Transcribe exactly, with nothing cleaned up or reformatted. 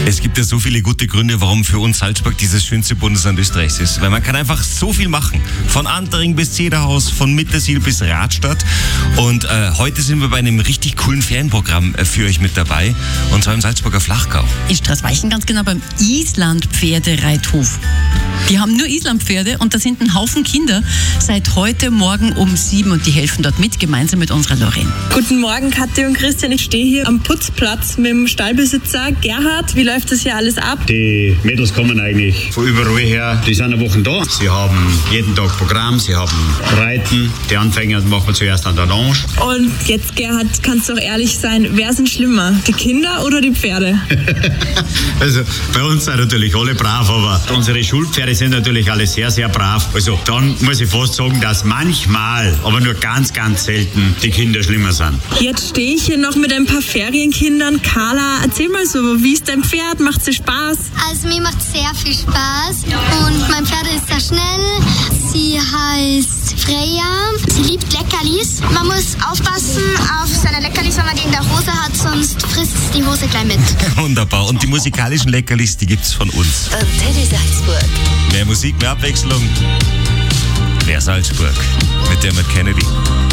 Es gibt ja so viele gute Gründe, warum für uns Salzburg dieses schönste Bundesland Österreichs ist. Weil man kann einfach so viel machen. Von Antering bis Zederhaus, von Mittersiel bis Radstadt. Und äh, heute sind wir bei einem richtig coolen Ferienprogramm äh, für euch mit dabei. Und zwar im Salzburger Flachgau. In Straßweichen ganz genau beim Island-Pferdereithof. Die haben nur Islandpferde und da sind ein Haufen Kinder seit heute Morgen um sieben und die helfen dort mit, gemeinsam mit unserer Lorraine. Guten Morgen, Kathi und Christian. Ich stehe hier am Putzplatz mit dem Stallbesitzer Gerhard. Wie läuft das hier alles ab? Die Mädels kommen eigentlich von überall her. Die sind eine Woche da. Sie haben jeden Tag Programm, sie haben Reiten. Die Anfänger machen zuerst an der Lounge. Und jetzt, Gerhard, kannst du doch ehrlich sein, wer sind schlimmer, die Kinder oder die Pferde? Also bei uns sind natürlich alle brav, aber unsere Schulpferde sind natürlich alle sehr, sehr brav. Also dann muss ich fast sagen, dass manchmal, aber nur ganz, ganz selten, die Kinder schlimmer sind. Jetzt stehe ich hier noch mit ein paar Ferienkindern. Carla, erzähl mal so, wie ist dein Pferd? Macht es Spaß? Also mir macht sehr viel Spaß und mein Pferd ist sehr schnell. Sie heißt Freya. Sie liebt Leckerlis. Man muss aufpassen auf seine Leckerlis, wenn man die in der Hose hat, sonst frisst die Hose gleich mit. Wunderbar. Und die musikalischen Leckerlis, die gibt's von uns. Antenne Salzburg. Mehr Musik, mehr Abwechslung. Mehr Salzburg mit Dermot Kennedy.